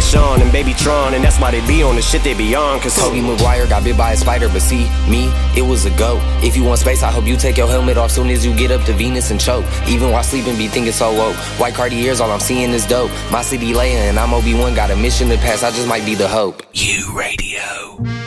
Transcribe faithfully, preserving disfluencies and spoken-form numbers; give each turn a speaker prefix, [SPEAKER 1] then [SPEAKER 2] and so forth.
[SPEAKER 1] Sean and Baby Tron, and that's why they be on the shit they be on. Cause
[SPEAKER 2] Tobey Maguire got bit by a spider, but see, me, it was a go. If you want space, I hope you take your helmet off soon as you get up to Venus and choke. Even while sleeping, be thinking so woke. White Cartiers, all I'm seeing is dope. My city Leia and I'm Obi-Wan, got a mission to pass, I just might be the hope.
[SPEAKER 3] U Radio.